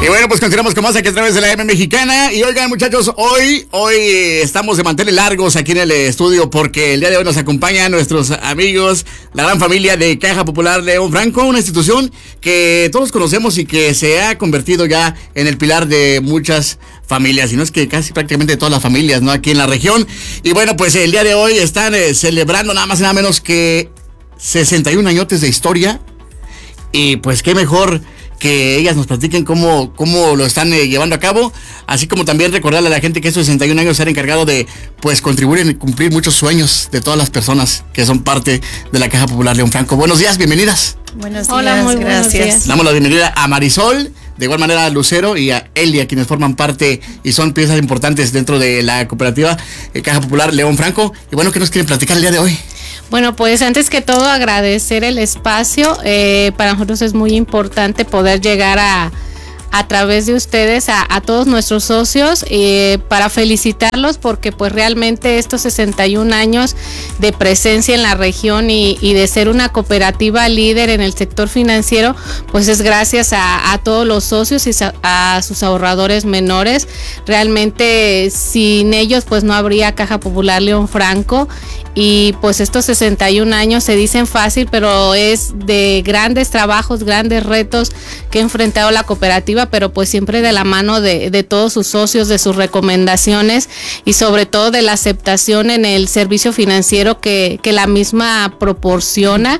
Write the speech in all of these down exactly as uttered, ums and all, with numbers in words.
Y bueno, pues continuamos con más aquí a través de la M Mexicana. Y oigan, muchachos, hoy, hoy estamos de manteles largos aquí en el estudio porque el día de hoy nos acompañan nuestros amigos, la gran familia de Caja Popular León Franco, una institución que todos conocemos y que se ha convertido ya en el pilar de muchas familias, y no es que casi prácticamente todas las familias, ¿no? Aquí en la región. Y bueno, pues el día de hoy están eh, celebrando nada más y nada menos que sesenta y un añotes de historia. Y pues qué mejor que ellas nos platiquen cómo, cómo lo están eh, llevando a cabo, así como también recordarle a la gente que estos sesenta y un años se han encargado de pues contribuir y cumplir muchos sueños de todas las personas que son parte de la Caja Popular León Franco. Buenos días, bienvenidas. Buenos días, Hola, muy gracias. días. Damos la bienvenida a Marisol, de igual manera a Lucero y a Elia, quienes forman parte y son piezas importantes dentro de la cooperativa eh, Caja Popular León Franco. Y bueno, ¿qué nos quieren platicar el día de hoy? Bueno, pues antes que todo agradecer el espacio. Eh, para nosotros es muy importante poder llegar a, a través de ustedes a, a todos nuestros socios eh, para felicitarlos porque pues realmente estos sesenta y un años de presencia en la región y, y de ser una cooperativa líder en el sector financiero, pues es gracias a, a todos los socios y a, a sus ahorradores menores. Realmente sin ellos pues no habría Caja Popular León Franco. Y pues estos sesenta y un años se dicen fácil, pero es de grandes trabajos, grandes retos que ha enfrentado la cooperativa, pero pues siempre de la mano de, de todos sus socios, de sus recomendaciones y sobre todo de la aceptación en el servicio financiero que, que la misma proporciona.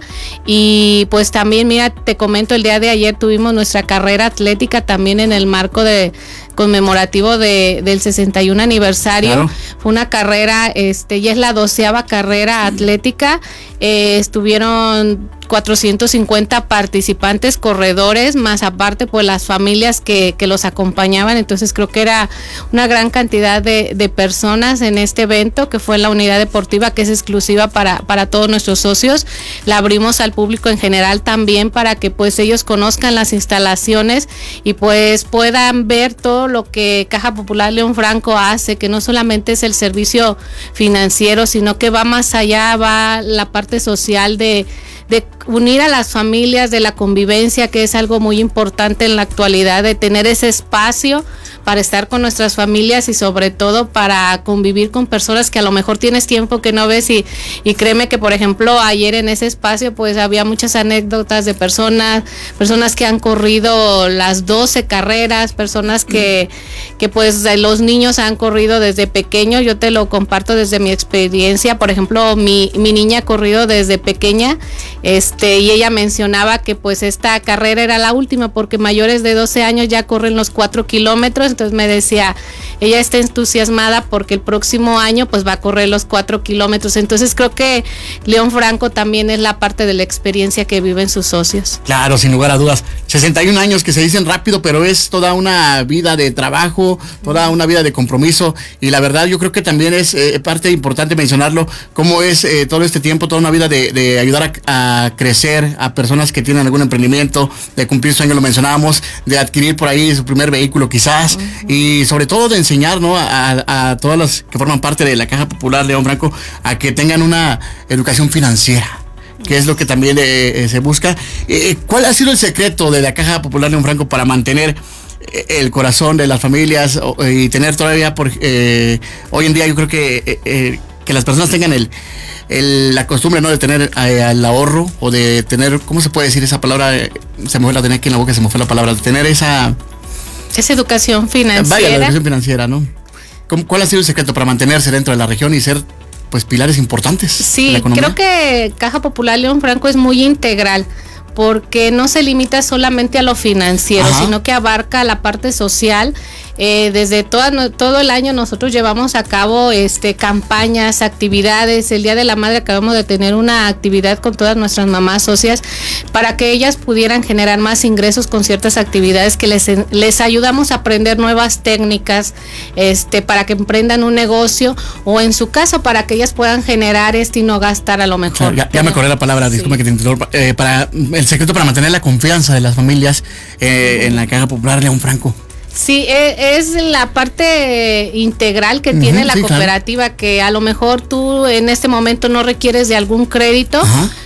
Y pues también, mira, te comento, el día de ayer tuvimos nuestra carrera atlética también en el marco de conmemorativo de, del sesenta y un aniversario. Claro. Fue una carrera, este, ya es la doceava carrera atlética. Eh, estuvieron cuatrocientos cincuenta participantes, corredores, más aparte pues las familias que, que los acompañaban. Entonces creo que era una gran cantidad de, de personas en este evento, que fue en la unidad deportiva, que es exclusiva para, para todos nuestros socios. La abrimos al público en general también para que pues ellos conozcan las instalaciones y pues puedan ver todo lo que Caja Popular León Franco hace, que no solamente es el servicio financiero, sino que va más allá, va la parte social de de unir a las familias, de la convivencia, que es algo muy importante en la actualidad, de tener ese espacio para estar con nuestras familias y sobre todo para convivir con personas que a lo mejor tienes tiempo que no ves. Y, y créeme que, por ejemplo, ayer en ese espacio pues había muchas anécdotas de personas, personas que han corrido las doce carreras, personas que, que pues los niños han corrido desde pequeños. Yo te lo comparto desde mi experiencia. Por ejemplo, mi, mi niña ha corrido desde pequeña, este, y ella mencionaba que pues esta carrera era la última porque mayores de doce años ya corren los cuatro kilómetros. Entonces me decía, ella está entusiasmada porque el próximo año pues va a correr los cuatro kilómetros. Entonces creo que León Franco también es la parte de la experiencia que viven sus socios. Claro, sin lugar a dudas. sesenta y un años que se dicen rápido, pero es toda una vida de trabajo, toda una vida de compromiso. Y la verdad yo creo que también es eh, parte importante mencionarlo, cómo es eh, todo este tiempo, toda una vida de, de ayudar a, a crecer a personas que tienen algún emprendimiento, de cumplir sueños, lo mencionábamos, de adquirir por ahí su primer vehículo quizás. Y sobre todo de enseñar, ¿no?, a, a todas las que forman parte de la Caja Popular León Franco a que tengan una educación financiera, que es lo que también eh, se busca. Eh, ¿Cuál ha sido el secreto de la Caja Popular León Franco para mantener eh, el corazón de las familias eh, y tener todavía, por, eh, hoy en día yo creo que, eh, eh, que las personas tengan el, el, la costumbre, ¿no?, de tener eh, el ahorro o de tener, ¿cómo se puede decir esa palabra? Eh, se me fue la tenía aquí en la boca, se me fue la palabra, de tener esa... Es educación financiera. Vaya, la educación financiera, ¿no? ¿Cuál ha sido el secreto para mantenerse dentro de la región y ser, pues, pilares importantes? Sí, de la economía? Creo que Caja Popular León Franco es muy integral, porque no se limita solamente a lo financiero, Ajá. sino que abarca la parte social. Eh, desde toda, todo el año nosotros llevamos a cabo este, campañas, actividades. El Día de la Madre acabamos de tener una actividad con todas nuestras mamás socias para que ellas pudieran generar más ingresos con ciertas actividades que les, les ayudamos a aprender nuevas técnicas este, para que emprendan un negocio, o en su caso para que ellas puedan generar este y no gastar a lo mejor. O sea, ya, ya me acordé la palabra, sí. Disculpa que te interrumpa. Eh, para, el secreto para mantener la confianza de las familias eh, uh-huh. en la Caja Popular León Franco. Sí, es la parte integral que tiene uh-huh, la sí, cooperativa, claro. Que a lo mejor tú en este momento no requieres de algún crédito, uh-huh.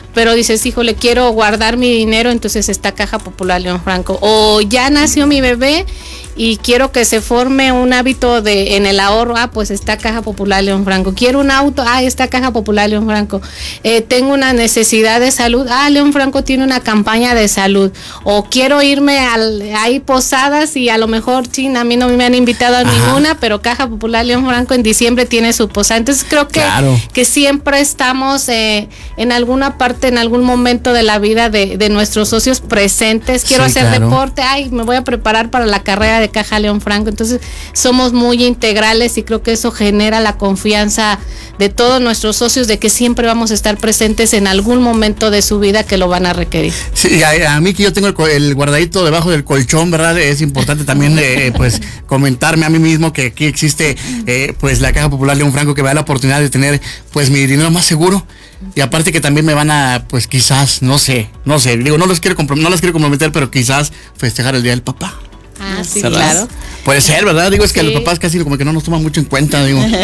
pero dices, híjole, quiero guardar mi dinero, entonces está Caja Popular León Franco. O ya nació mi bebé y quiero que se forme un hábito de en el ahorro, ah, pues está Caja Popular León Franco. Quiero un auto, ah, está Caja Popular León Franco. Eh, tengo una necesidad de salud, ah, León Franco tiene una campaña de salud. O quiero irme al, hay posadas y a lo mejor, sí, a mí no me han invitado a Ajá. ninguna, pero Caja Popular León Franco en diciembre tiene su posada. Entonces creo que, claro. que siempre estamos eh, en alguna parte, en algún momento de la vida de, de nuestros socios presentes. Quiero sí, hacer claro. deporte, ay, me voy a preparar para la carrera de Caja León Franco. Entonces somos muy integrales y creo que eso genera la confianza de todos nuestros socios de que siempre vamos a estar presentes en algún momento de su vida que lo van a requerir. Sí, a, a mí que yo tengo el, el guardadito debajo del colchón, ¿verdad? Es importante también eh, pues comentarme a mí mismo que aquí existe eh, pues la Caja Popular León Franco, que me da la oportunidad de tener pues mi dinero más seguro. Y aparte que también me van a, pues quizás, no sé, no sé, digo, no los quiero comprom- no las quiero comprometer, pero quizás festejar el Día del Papá. Ah, sí, ¿verdad? Claro. Puede ser, ¿verdad? Digo, es que sí. Los papás casi como que no nos toman mucho en cuenta, digo.